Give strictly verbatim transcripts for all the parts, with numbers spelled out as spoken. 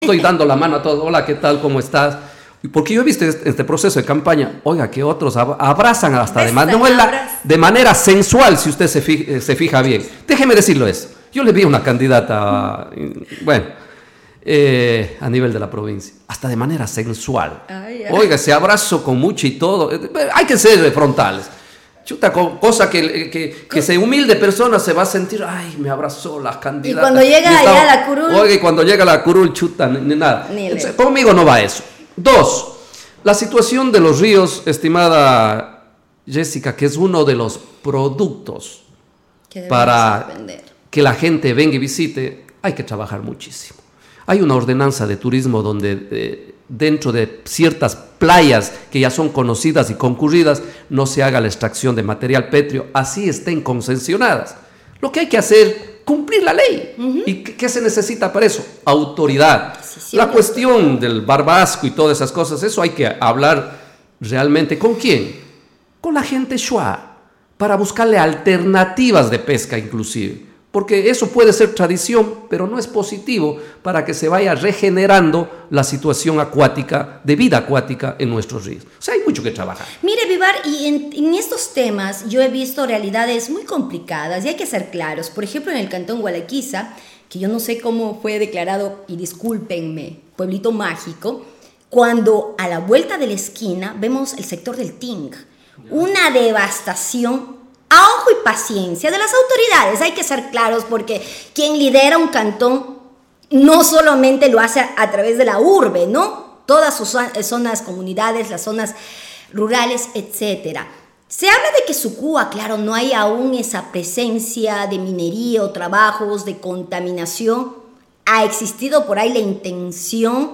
Estoy dando la mano a todos. Hola, ¿qué tal? ¿Cómo estás? Porque yo he visto este, este proceso de campaña, oiga, que otros ab- abrazan hasta de, man- no, es la, de manera sensual, si usted se, fi- se fija bien. Déjeme decirlo eso. Yo le vi a una candidata, bueno, eh, a nivel de la provincia, hasta de manera sensual. Ay, ay. Oiga, se abrazó con mucho y todo. Hay que ser frontales. Chuta, cosa que, que, que se humilde persona se va a sentir, ay, me abrazó la candidata. Y cuando llega allá a la curul. Oiga, y cuando llega la curul, chuta, ni, ni nada. Ni Entonces, conmigo no va eso. Dos, la situación de los ríos, estimada Jessica, que es uno de los productos que para que la gente venga y visite, hay que trabajar muchísimo. Hay una ordenanza de turismo donde eh, dentro de ciertas playas que ya son conocidas y concurridas, no se haga la extracción de material pétreo, así estén concesionadas. Lo que hay que hacer, cumplir la ley. Uh-huh. ¿Y qué, qué se necesita para eso? Autoridad. Sí, sí, la cuestión del barbasco y todas esas cosas, eso hay que hablar realmente. ¿Con quién? Con la gente Shuar, para buscarle alternativas de pesca inclusive. Porque eso puede ser tradición, pero no es positivo para que se vaya regenerando la situación acuática, de vida acuática en nuestros ríos. O sea, hay mucho que trabajar. Mire, Vivar, y en, en estos temas yo he visto realidades muy complicadas y hay que ser claros. Por ejemplo, en el cantón Gualaquiza, que yo no sé cómo fue declarado, y discúlpenme, pueblito mágico, cuando a la vuelta de la esquina vemos el sector del Ting, una devastación a ojo y paciencia de las autoridades. Hay que ser claros porque quien lidera un cantón no solamente lo hace a, a través de la urbe, ¿no? Todas sus zonas, comunidades, las zonas rurales, etcétera. Se habla de que Sucúa, claro, no hay aún esa presencia de minería o trabajos de contaminación. Ha existido por ahí la intención,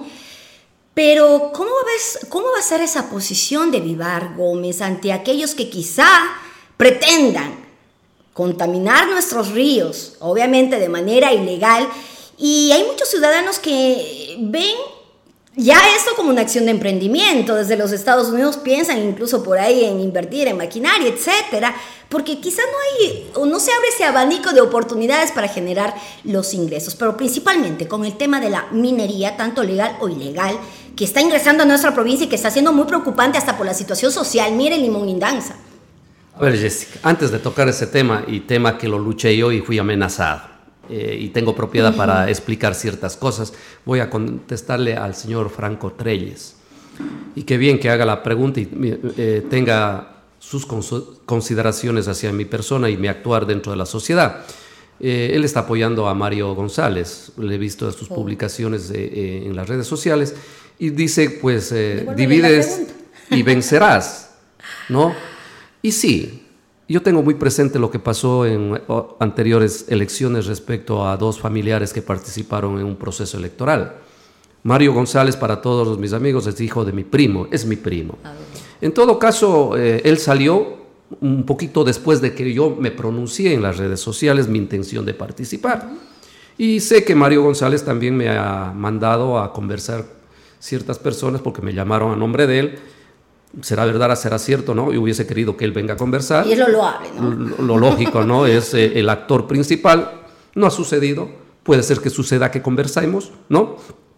pero ¿cómo va, cómo va a ser esa posición de Vivar Gómez ante aquellos que quizá pretendan contaminar nuestros ríos, obviamente de manera ilegal? Y hay muchos ciudadanos que ven ya esto como una acción de emprendimiento. Desde los Estados Unidos piensan incluso por ahí en invertir en maquinaria, etcétera, porque quizás no hay o no se abre ese abanico de oportunidades para generar los ingresos, pero principalmente con el tema de la minería, tanto legal o ilegal, que está ingresando a nuestra provincia y que está siendo muy preocupante hasta por la situación social. Miren Limón-Indanza. A ver, Jessica, antes de tocar ese tema, y tema que lo luché yo y fui amenazado, eh, y tengo propiedad uh-huh. para explicar ciertas cosas, voy a contestarle al señor Franco Trelles. Y qué bien que haga la pregunta y eh, tenga sus cons- consideraciones hacia mi persona y mi actuar dentro de la sociedad. Eh, él está apoyando a Mario González, le he visto sus oh. publicaciones de, eh, en las redes sociales, y dice, pues, eh, divides y vencerás, ¿no? Y sí, yo tengo muy presente lo que pasó en anteriores elecciones respecto a dos familiares que participaron en un proceso electoral. Mario González, para todos mis amigos, es hijo de mi primo, es mi primo. En todo caso, eh, él salió un poquito después de que yo me pronuncié en las redes sociales mi intención de participar. Y sé que Mario González también me ha mandado a conversar ciertas personas porque me llamaron a nombre de él. Será verdad, será cierto, ¿no? Yo hubiese querido que él venga a conversar. Y es lo loable, ¿no? Lo, lo lógico, ¿no? Es eh, el actor principal. No ha sucedido. Puede ser que suceda que conversemos, ¿no?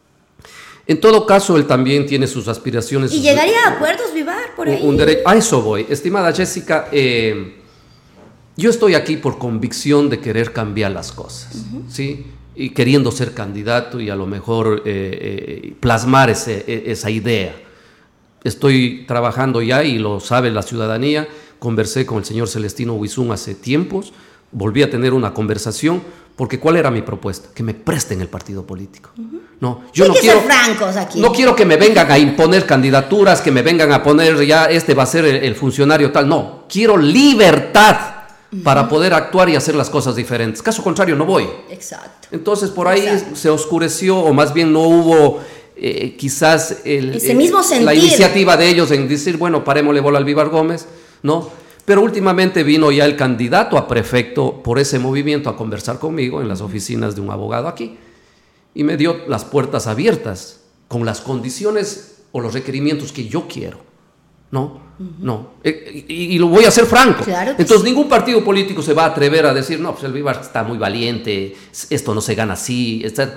En todo caso, él también tiene sus aspiraciones. ¿Y sus, llegaría a acuerdos, Vivar, por ahí? Un derecho. A eso voy. Estimada Jessica, eh, yo estoy aquí por convicción de querer cambiar las cosas, uh-huh. ¿sí? Y queriendo ser candidato y a lo mejor eh, eh, plasmar ese, esa idea. Estoy trabajando ya y lo sabe la ciudadanía. Conversé con el señor Celestino Huizún hace tiempos, volví a tener una conversación, porque ¿cuál era mi propuesta? Que me presten el partido político. Uh-huh. No, yo no que quiero, ser francos aquí. No quiero que me vengan a imponer candidaturas, que me vengan a poner ya este va a ser el, el funcionario tal. No, quiero libertad uh-huh. para poder actuar y hacer las cosas diferentes. Caso contrario, no voy. Exacto. Entonces por ahí Exacto. se oscureció, o más bien no hubo... Eh, quizás el, Ese mismo eh, la iniciativa de ellos en decir, bueno, parémosle bola al Vivar Gómez, ¿no? Pero últimamente vino ya el candidato a prefecto por ese movimiento a conversar conmigo en las oficinas de un abogado aquí y me dio las puertas abiertas con las condiciones o los requerimientos que yo quiero, ¿no? Uh-huh. No, eh, y, y lo voy a hacer franco. Claro Entonces sí. ningún partido político se va a atrever a decir, no, pues el Vivar está muy valiente, esto no se gana así, etcétera.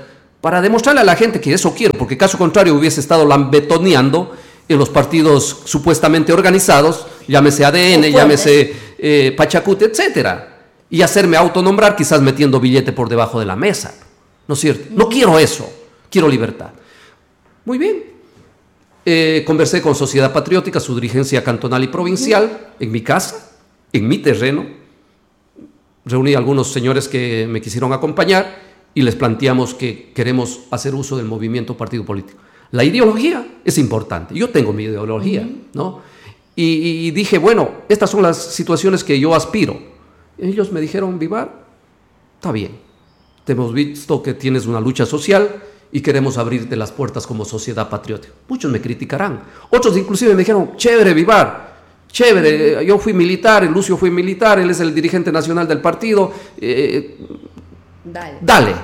para demostrarle a la gente que eso quiero, porque caso contrario hubiese estado lambetoneando en los partidos supuestamente organizados, llámese A D N, llámese eh, Pachacute, etcétera, y hacerme autonombrar quizás metiendo billete por debajo de la mesa, ¿no es cierto? No quiero eso, quiero libertad. Muy bien, eh, conversé con Sociedad Patriótica, su dirigencia cantonal y provincial, en mi casa, en mi terreno, reuní a algunos señores que me quisieron acompañar y les planteamos que queremos hacer uso del movimiento partido político. La ideología es importante, yo tengo mi ideología, uh-huh. ¿no? Y, y dije, bueno, estas son las situaciones que yo aspiro. Ellos me dijeron, Vivar, está bien, te hemos visto que tienes una lucha social y queremos abrirte las puertas como sociedad patriótica. Muchos me criticarán, otros inclusive me dijeron, chévere, Vivar, chévere, yo fui militar, Lucio fue militar, él es el dirigente nacional del partido, eh, dale. dale.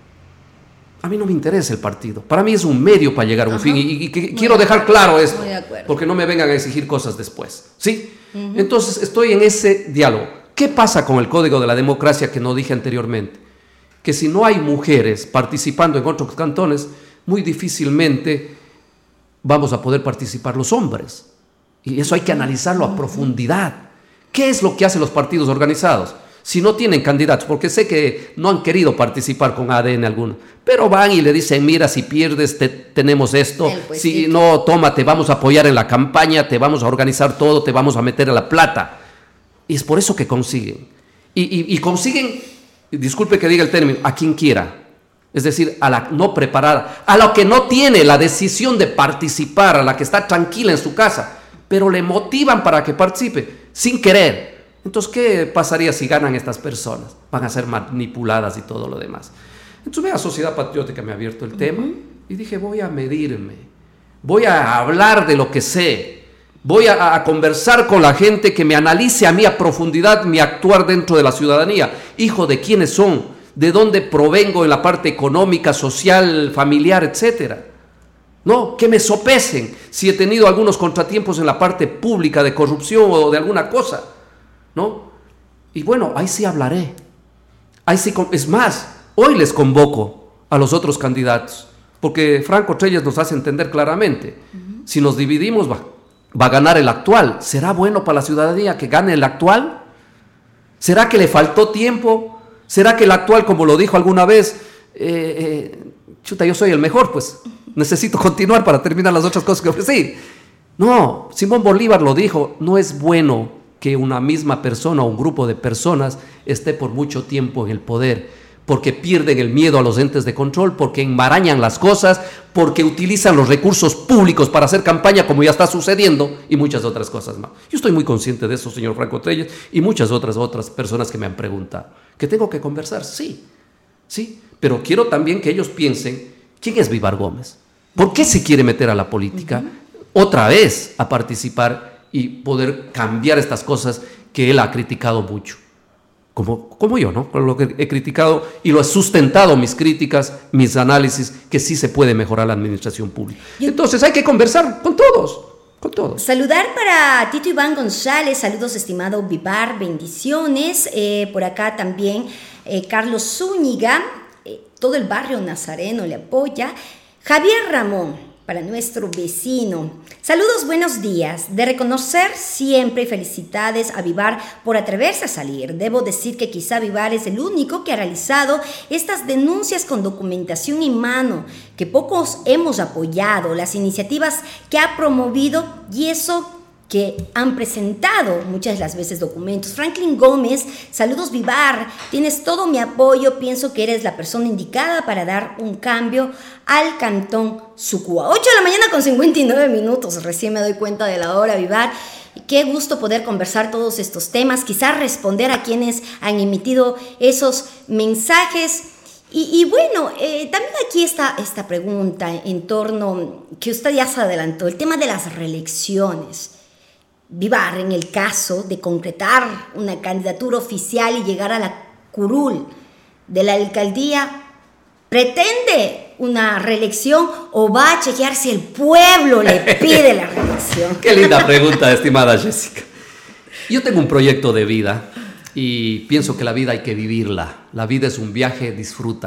A mí no me interesa el partido, para mí es un medio para llegar a un Ajá. fin, y, y, y que, quiero dejar claro esto, porque no me vengan a exigir cosas después, ¿sí? Uh-huh. Entonces estoy en ese diálogo. ¿Qué pasa con el Código de la Democracia que no dije anteriormente? Que si no hay mujeres participando en otros cantones, muy difícilmente vamos a poder participar los hombres. Y eso hay que analizarlo a profundidad. ¿Qué es lo que hacen los partidos organizados? Si no tienen candidatos, porque sé que no han querido participar con A D N alguno, pero van y le dicen, mira, si pierdes te, tenemos esto, si no, toma, te vamos a apoyar en la campaña, te vamos a organizar todo, te vamos a meter a la plata. Y es por eso que consiguen. Y, y, y consiguen, disculpe que diga el término, a quien quiera. Es decir, a la no preparada, a la que no tiene la decisión de participar, a la que está tranquila en su casa, pero le motivan para que participe, sin querer. Entonces, ¿qué pasaría si ganan estas personas? Van a ser manipuladas y todo lo demás. Entonces, vea, Sociedad Patriótica me ha abierto el uh-huh. tema y dije, voy a medirme, voy a hablar de lo que sé, voy a, a conversar con la gente que me analice a mí a profundidad mi actuar dentro de la ciudadanía. Hijo de quiénes son, de dónde provengo en la parte económica, social, familiar, etcétera. No, que me sopesen si he tenido algunos contratiempos en la parte pública de corrupción o de alguna cosa. ¿No? Y bueno, ahí sí hablaré. Ahí sí, es más, hoy les convoco a los otros candidatos, porque Franco Trelles nos hace entender claramente, uh-huh. si nos dividimos va, va a ganar el actual. ¿Será bueno para la ciudadanía que gane el actual? ¿Será que le faltó tiempo? ¿Será que el actual, como lo dijo alguna vez, eh, eh, chuta, yo soy el mejor, pues necesito continuar para terminar las otras cosas que ofrecí? No, Simón Bolívar lo dijo, no es bueno que una misma persona o un grupo de personas esté por mucho tiempo en el poder, porque pierden el miedo a los entes de control, porque enmarañan las cosas, porque utilizan los recursos públicos para hacer campaña, como ya está sucediendo, y muchas otras cosas más. Yo estoy muy consciente de eso, señor Franco Trelles, y muchas otras otras personas que me han preguntado. ¿Que tengo que conversar? Sí, sí, pero quiero también que ellos piensen, ¿quién es Vivar Gómez? ¿Por qué se quiere meter a la política? Uh-huh. Otra vez a participar y poder cambiar estas cosas que él ha criticado mucho, como, como yo, ¿no? Con lo que he criticado y lo he sustentado mis críticas, mis análisis, que sí se puede mejorar la administración pública. Yo, Entonces hay que conversar con todos, con todos. Saludar para Tito Iván González, saludos estimado Vivar, bendiciones. Eh, por acá también eh, Carlos Zúñiga, eh, todo el barrio nazareno le apoya. Javier Ramón, para nuestro vecino. Saludos, buenos días. De reconocer siempre y felicidades a Vivar por atreverse a salir. Debo decir que quizá Vivar es el único que ha realizado estas denuncias con documentación en mano, que pocos hemos apoyado, las iniciativas que ha promovido y eso que han presentado muchas de las veces documentos. Franklin Gómez, saludos Vivar, tienes todo mi apoyo, pienso que eres la persona indicada para dar un cambio al Cantón Sucúa. ocho de la mañana con cincuenta y nueve minutos, recién me doy cuenta de la hora, Vivar. Qué gusto poder conversar todos estos temas, quizás responder a quienes han emitido esos mensajes. Y, y bueno, eh, también aquí está esta pregunta en torno, que usted ya se adelantó, el tema de las reelecciones. Vivar, en el caso de concretar una candidatura oficial y llegar a la curul de la alcaldía, ¿pretende una reelección o va a chequear si el pueblo le pide la reelección? Qué linda pregunta, estimada Jessica. Yo tengo un proyecto de vida y pienso que la vida hay que vivirla. La vida es un viaje, disfrútala.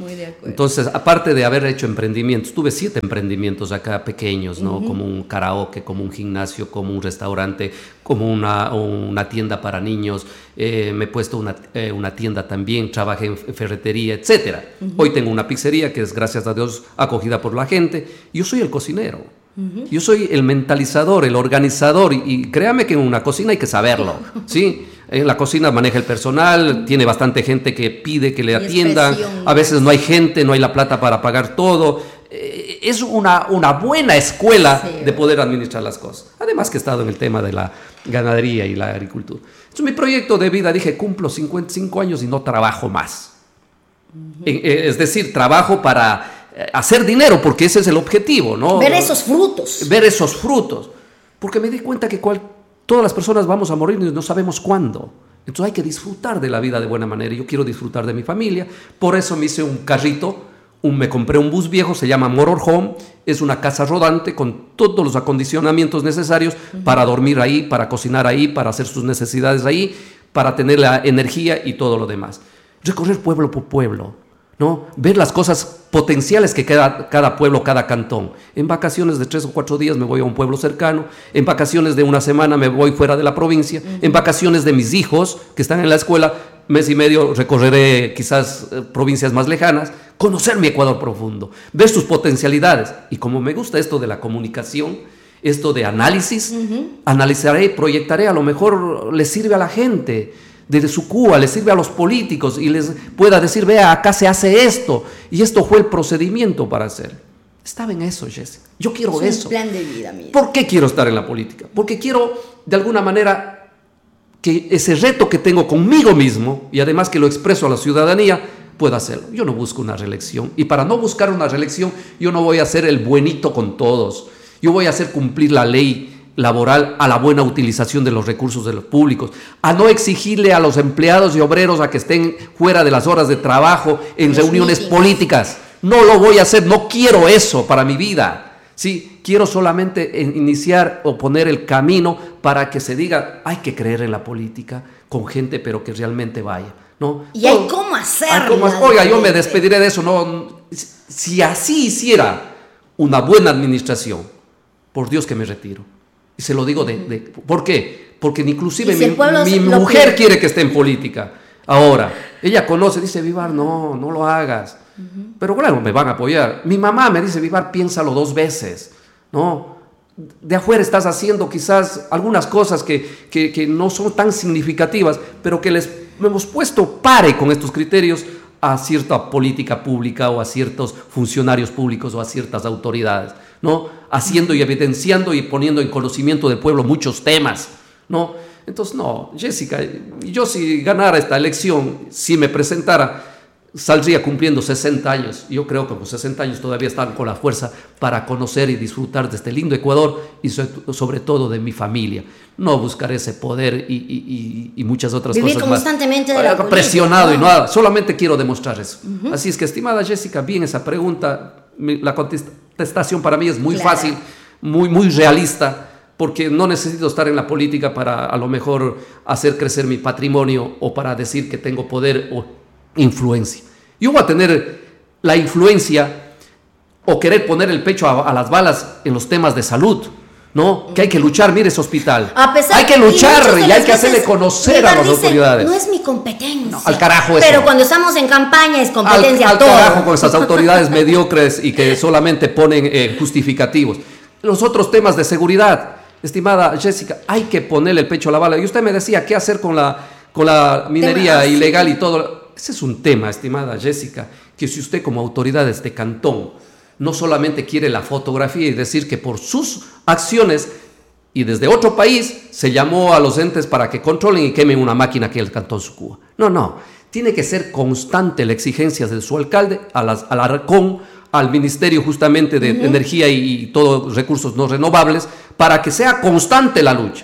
Muy de acuerdo. Entonces, aparte de haber hecho emprendimientos, tuve siete emprendimientos acá pequeños, ¿no? Uh-huh. Como un karaoke, como un gimnasio, como un restaurante, como una, una tienda para niños. Eh, me he puesto una, eh, una tienda también, trabajé en ferretería, etcétera. Uh-huh. Hoy tengo una pizzería que es, gracias a Dios, acogida por la gente. Yo soy el cocinero. Uh-huh. Yo soy el mentalizador, el organizador. Y, y créame que en una cocina hay que saberlo, ¿sí? En la cocina maneja el personal, tiene bastante gente que pide que le atiendan, a veces no hay gente, no hay la plata para pagar todo. Eh, es una, una buena escuela sí. de poder administrar las cosas. Además que he estado en el tema de la ganadería y la agricultura. Entonces mi proyecto de vida, dije, cumplo cincuenta y cinco años y no trabajo más. Uh-huh. eh, es decir, trabajo para hacer dinero, porque ese es el objetivo, ¿no? Ver esos frutos. Ver esos frutos. Porque me di cuenta que cual, todas las personas vamos a morir y no sabemos cuándo. Entonces hay que disfrutar de la vida de buena manera. Yo quiero disfrutar de mi familia. Por eso me hice un carrito, un, me compré un bus viejo, se llama Motorhome. Es una casa rodante con todos los acondicionamientos necesarios uh-huh. para dormir ahí, para cocinar ahí, para hacer sus necesidades ahí, para tener la energía y todo lo demás. Recorrer pueblo por pueblo, ¿no? Ver las cosas potenciales que queda cada pueblo, cada cantón. En vacaciones de tres o cuatro días me voy a un pueblo cercano, en vacaciones de una semana me voy fuera de la provincia, uh-huh. en vacaciones de mis hijos que están en la escuela, mes y medio recorreré quizás eh, provincias más lejanas, conocer mi Ecuador profundo, ver sus potencialidades. Y como me gusta esto de la comunicación, esto de análisis, uh-huh. analizaré, proyectaré, a lo mejor le sirve a la gente desde su Cuba, le sirve a los políticos y les pueda decir, vea, acá se hace esto, y esto fue el procedimiento para hacer. Estaba en eso, Jessica. Yo quiero es eso. Un plan de vida, mira. ¿Por qué quiero estar en la política? Porque quiero, de alguna manera, que ese reto que tengo conmigo mismo, y además que lo expreso a la ciudadanía, pueda hacerlo. Yo no busco una reelección, y para no buscar una reelección, yo no voy a ser el buenito con todos. Yo voy a hacer cumplir la ley laboral, a la buena utilización de los recursos de los públicos, a no exigirle a los empleados y obreros a que estén fuera de las horas de trabajo en los reuniones meetings. políticas. No lo voy a hacer, no quiero eso para mi vida. Sí, quiero solamente iniciar o poner el camino para que se diga, hay que creer en la política con gente, pero que realmente vaya, ¿no? Y hay cómo hacerlo. Cómo, oiga, yo me despediré de eso, no. Si así hiciera una buena administración, por Dios que me retiro. Y se lo digo de, de... ¿Por qué? Porque inclusive si mi, mi mujer quiere que esté en política. Ahora, ella conoce, dice, Vivar, no, no lo hagas. Uh-huh. Pero claro, me van a apoyar. Mi mamá me dice, Vivar, piénsalo dos veces, ¿no? De afuera estás haciendo quizás algunas cosas que, que, que no son tan significativas, pero que les hemos puesto pare con estos criterios a cierta política pública o a ciertos funcionarios públicos o a ciertas autoridades, ¿no? Haciendo y evidenciando y poniendo en conocimiento del pueblo muchos temas, ¿no? Entonces, no, Jessica, yo si ganara esta elección, si me presentara, saldría cumpliendo sesenta años. Yo creo que con sesenta años todavía están con la fuerza para conocer y disfrutar de este lindo Ecuador y sobre todo de mi familia. No buscar ese poder y, y, y, y muchas otras Vivir cosas constantemente más. De la presionado política, ¿no? Y nada, solamente quiero demostrar eso. Uh-huh. Así es que, estimada Jessica, bien esa pregunta, la contestación para mí es muy claro. fácil, muy, muy realista, porque no necesito estar en la política para a lo mejor hacer crecer mi patrimonio o para decir que tengo poder o influencia. Yo voy a tener la influencia o querer poner el pecho a, a las balas en los temas de salud, ¿no? Que hay que luchar, mire ese hospital. A pesar, hay que luchar y, y hay que veces, hacerle conocer a las dice, autoridades. No es mi competencia. No, al carajo eso. Pero cuando estamos en campaña es competencia al, al todo. carajo con esas autoridades mediocres y que solamente ponen eh, justificativos. Los otros temas de seguridad, estimada Jessica, hay que ponerle el pecho a la bala. Y usted me decía, ¿qué hacer con la, con la minería Tema, ilegal sí. y todo? Ese es un tema, estimada Jessica, que si usted como autoridad de este cantón no solamente quiere la fotografía y decir que por sus acciones y desde otro país se llamó a los entes para que controlen y quemen una máquina que es el Cantón Sucúa. No, no, tiene que ser constante la exigencia de su alcalde, a las, al ARCON, al Ministerio justamente de uh-huh. Energía y, y todos recursos no renovables, para que sea constante la lucha.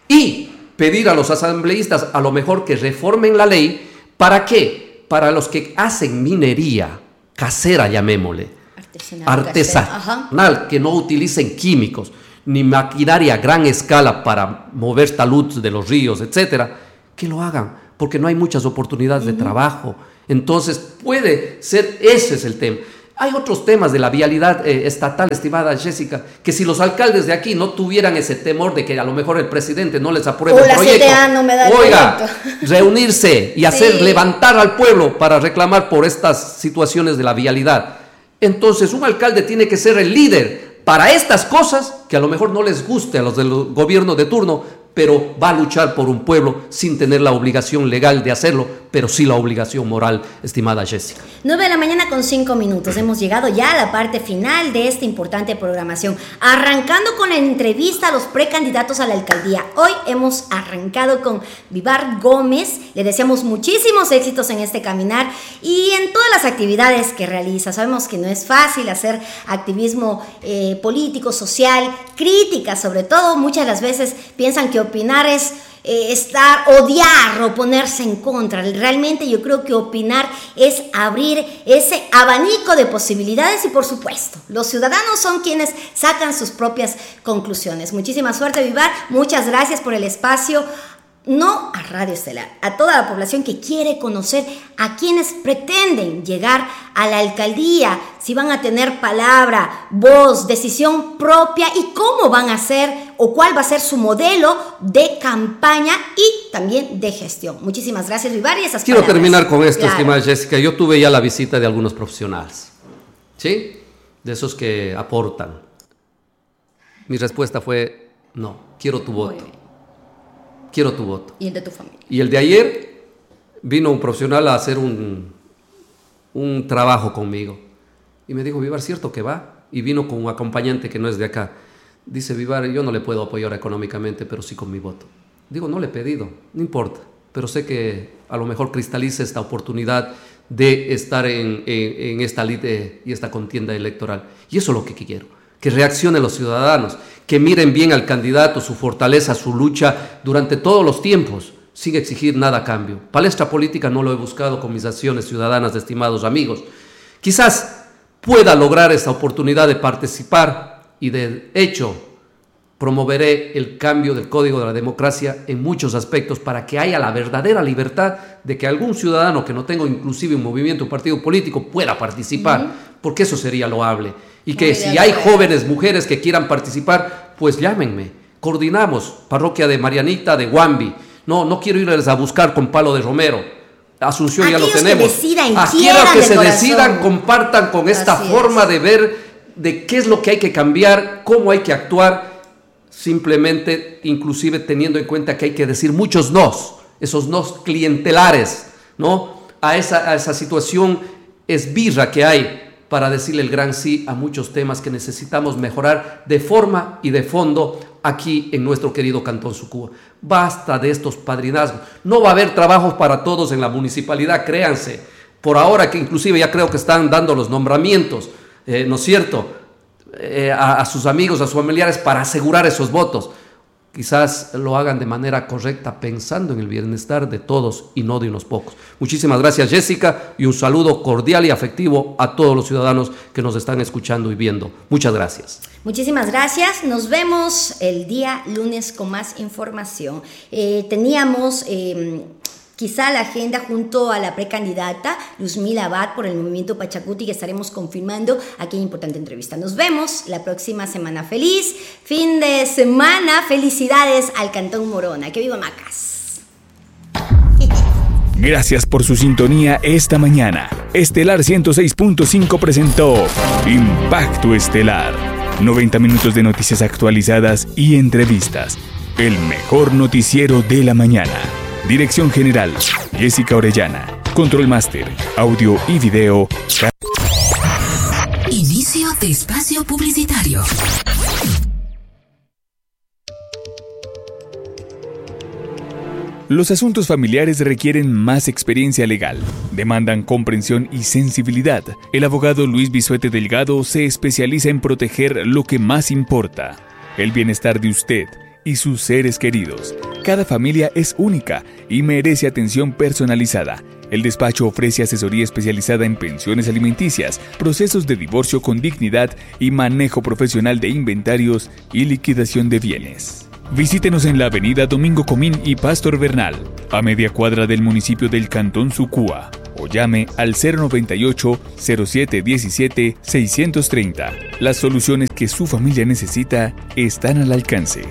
Y pedir a los asambleístas a lo mejor que reformen la ley. ¿Para qué? Para los que hacen minería casera, llamémosle, artesanal, artesanal que no utilicen químicos, ni maquinaria a gran escala para mover taludes de los ríos, etcétera, que lo hagan, porque no hay muchas oportunidades uh-huh. de trabajo Entonces puede ser, ese es el tema. Hay otros temas de la vialidad eh, estatal, estimada Jessica, que si los alcaldes de aquí no tuvieran ese temor de que a lo mejor el presidente no les apruebe o el la proyecto, C T A no me da el oiga, proyecto. reunirse y hacer Sí. levantar al pueblo para reclamar por estas situaciones de la vialidad. Entonces un alcalde tiene que ser el líder para estas cosas que a lo mejor no les guste a los del gobierno de turno, pero va a luchar por un pueblo sin tener la obligación legal de hacerlo, pero sí la obligación moral, estimada Jessica. nueve de la mañana con cinco minutos. Hemos llegado ya a la parte final de esta importante programación. Arrancando con la entrevista a los precandidatos a la alcaldía. Hoy hemos arrancado con Vivar Gómez. Le deseamos muchísimos éxitos en este caminar y en todas las actividades que realiza. Sabemos que no es fácil hacer activismo eh, político, social, crítica sobre todo. Muchas de las veces piensan que opinar es eh, estar, odiar o ponerse en contra. Realmente yo creo que opinar es abrir ese abanico de posibilidades y por supuesto, los ciudadanos son quienes sacan sus propias conclusiones. Muchísima suerte, Vivar. Muchas gracias por el espacio. No a Radio Estelar, a toda la población que quiere conocer a quienes pretenden llegar a la alcaldía, si van a tener palabra, voz, decisión propia y cómo van a hacer o cuál va a ser su modelo de campaña y también de gestión. Muchísimas gracias, Vivar, y esas Quiero palabras. terminar con esto, Claro. estimada Jessica. Yo tuve ya la visita de algunos profesionales, ¿sí? De esos que aportan. Mi respuesta fue, no, quiero tu voto. Quiero tu voto. Y el de tu familia. Y el de ayer vino un profesional a hacer un, un trabajo conmigo. Y me dijo, Vivar, ¿cierto que va? Y vino con un acompañante que no es de acá. Dice, Vivar, yo no le puedo apoyar económicamente, pero sí con mi voto. Digo, no le he pedido, no importa. Pero sé que a lo mejor cristaliza esta oportunidad de estar en, en, en esta lide y esta contienda electoral. Y eso es lo que quiero. Que reaccionen los ciudadanos, que miren bien al candidato, su fortaleza, su lucha durante todos los tiempos, sin exigir nada a cambio. Palestra política no lo he buscado con mis acciones ciudadanas, estimados amigos. Quizás pueda lograr esta oportunidad de participar y de hecho promoveré el cambio del Código de la Democracia en muchos aspectos para que haya la verdadera libertad de que algún ciudadano que no tenga inclusive un movimiento, un partido político pueda participar, uh-huh. porque eso sería loable. Y que si hay jóvenes, mujeres que quieran participar, pues llámenme. Coordinamos, parroquia de Marianita, de Guambi. No, no quiero irles a buscar con palo de romero. Asunción Aquellos ya lo tenemos. Que decidan, ah, quiero que de se corazón. decidan, compartan con esta Así forma es. de ver de qué es lo que hay que cambiar, cómo hay que actuar, simplemente, inclusive teniendo en cuenta que hay que decir muchos nos, esos nos clientelares, ¿no? A esa, a esa situación esbirra que hay, para decirle el gran sí a muchos temas que necesitamos mejorar de forma y de fondo aquí en nuestro querido Cantón Sucúa. Basta de estos padrinazgos. No va a haber trabajos para todos en la municipalidad, créanse. Por ahora que inclusive ya creo que están dando los nombramientos, eh, ¿no es cierto?, eh, a, a sus amigos, a sus familiares para asegurar esos votos. Quizás lo hagan de manera correcta, pensando en el bienestar de todos y no de unos pocos. Muchísimas gracias, Jessica, y un saludo cordial y afectivo a todos los ciudadanos que nos están escuchando y viendo. Muchas gracias. Muchísimas gracias. Nos vemos el día lunes con más información. Eh, teníamos... Eh, Quizá la agenda junto a la precandidata Luzmila Abad por el Movimiento Pachacuti, que estaremos confirmando aquella importante entrevista. Nos vemos la próxima semana. Feliz fin de semana. Felicidades al Cantón Morona. ¡Que viva Macas! Gracias por su sintonía esta mañana. Estelar ciento seis punto cinco presentó Impacto Estelar. noventa minutos de noticias actualizadas y entrevistas. El mejor noticiero de la mañana. Dirección General, Jessica Orellana. Control Máster, audio y video. Inicio de espacio publicitario. Los asuntos familiares requieren más experiencia legal, demandan comprensión y sensibilidad. El abogado Luis Bisuete Delgado se especializa en proteger lo que más importa, el bienestar de usted y sus seres queridos. Cada familia es única y merece atención personalizada. El despacho ofrece asesoría especializada en pensiones alimenticias, procesos de divorcio con dignidad y manejo profesional de inventarios y liquidación de bienes. Visítenos en la avenida Domingo Comín y Pastor Bernal, a media cuadra del municipio del Cantón Sucúa, o llame al cero noventa y ocho, cero siete diecisiete, seiscientos treinta. Las soluciones que su familia necesita están al alcance.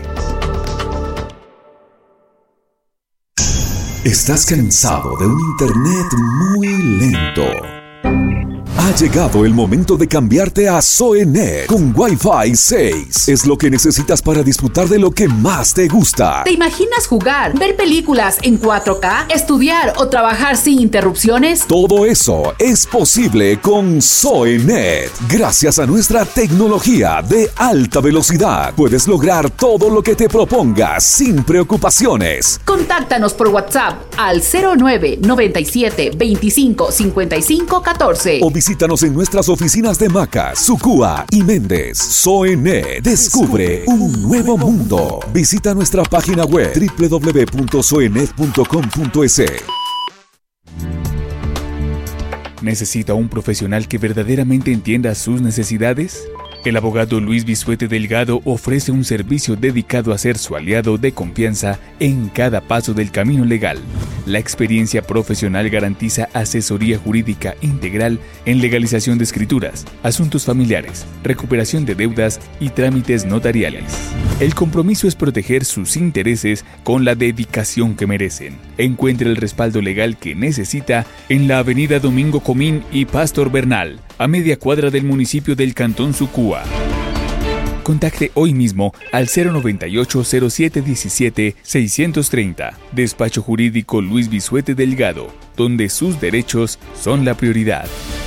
¿Estás cansado de un internet muy lento? Ha llegado el momento de cambiarte a Zoenet con Wi-Fi seis. Es lo que necesitas para disfrutar de lo que más te gusta. ¿Te imaginas jugar, ver películas en cuatro K, estudiar o trabajar sin interrupciones? Todo eso es posible con Zoenet. Gracias a nuestra tecnología de alta velocidad, puedes lograr todo lo que te propongas sin preocupaciones. Contáctanos por WhatsApp al cero nueve noventa y siete veinticinco cincuenta y cinco catorce o visítanos en nuestras oficinas de Macas, Sucúa y Méndez. Zoenet descubre un nuevo mundo. Visita nuestra página web doble u doble u doble u punto zoenet punto com punto es. ¿Necesita un profesional que verdaderamente entienda sus necesidades? El abogado Luis Bisuete Delgado ofrece un servicio dedicado a ser su aliado de confianza en cada paso del camino legal. La experiencia profesional garantiza asesoría jurídica integral en legalización de escrituras, asuntos familiares, recuperación de deudas y trámites notariales. El compromiso es proteger sus intereses con la dedicación que merecen. Encuentre el respaldo legal que necesita en la avenida Domingo Comín y Pastor Bernal, a media cuadra del municipio del Cantón Sucúa. Contacte hoy mismo al cero noventa y ocho, cero siete diecisiete, seiscientos treinta. Despacho Jurídico Luis Bisuete Delgado, donde sus derechos son la prioridad.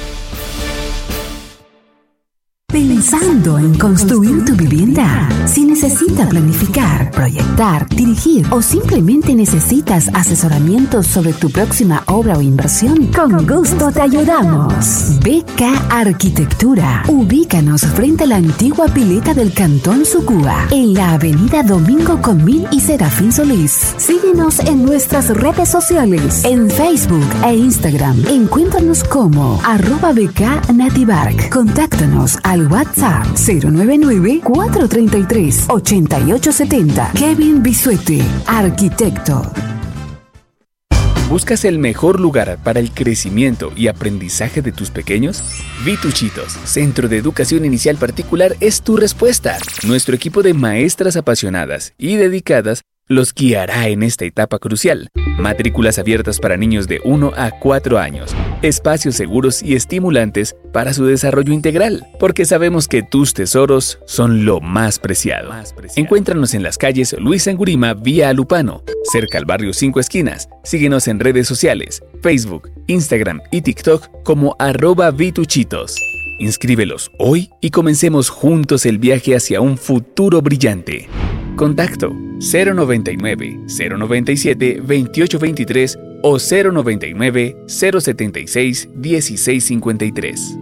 ¿Pensando en construir tu vivienda? Si necesitas planificar, proyectar, dirigir o simplemente necesitas asesoramiento sobre tu próxima obra o inversión, con gusto te ayudamos. B K Arquitectura. Ubícanos frente a la antigua pileta del Cantón Sucúa, en la avenida Domingo Comín y Serafín Solís. Síguenos en nuestras redes sociales, en Facebook e Instagram. Encuéntranos como arroba B K Nativark. Contáctanos al WhatsApp cero nueve nueve, cuatro tres tres, ocho ocho siete cero. Kevin Bisuete, arquitecto. ¿Buscas el mejor lugar para el crecimiento y aprendizaje de tus pequeños? Vituchitos, Centro de Educación Inicial Particular, es tu respuesta. Nuestro equipo de maestras apasionadas y dedicadas los guiará en esta etapa crucial. Matrículas abiertas para niños de uno a cuatro años. Espacios seguros y estimulantes para su desarrollo integral, porque sabemos que tus tesoros son lo más preciado. Más preciado. Encuéntranos en las calles Luis Angurima vía Alupano, cerca al barrio Cinco Esquinas. Síguenos en redes sociales, Facebook, Instagram y TikTok como arroba Vituchitos. Inscríbelos hoy y comencemos juntos el viaje hacia un futuro brillante. Contacto cero noventa y nueve, cero noventa y siete, veintiocho veintitrés o cero noventa y nueve, cero setenta y seis, dieciséis cincuenta y tres.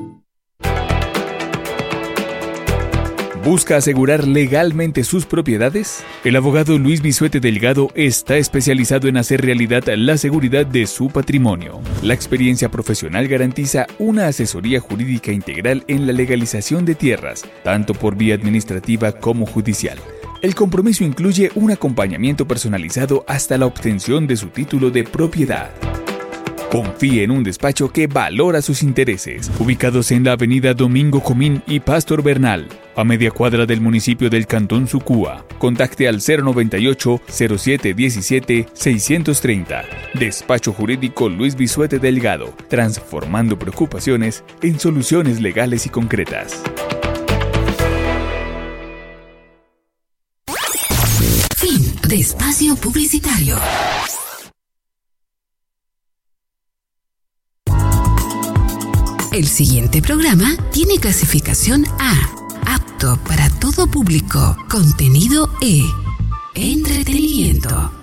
¿Busca asegurar legalmente sus propiedades? El abogado Luis Bisuete Delgado está especializado en hacer realidad la seguridad de su patrimonio. La experiencia profesional garantiza una asesoría jurídica integral en la legalización de tierras, tanto por vía administrativa como judicial. El compromiso incluye un acompañamiento personalizado hasta la obtención de su título de propiedad. Confíe en un despacho que valora sus intereses. Ubicados en la avenida Domingo Comín y Pastor Bernal, a media cuadra del municipio del Cantón Sucúa. Contacte al cero noventa y ocho, cero siete diecisiete, seiscientos treinta. Despacho Jurídico Luis Bisuete Delgado, transformando preocupaciones en soluciones legales y concretas. Fin de espacio publicitario. El siguiente programa tiene clasificación A, apto para todo público, contenido E, entretenimiento.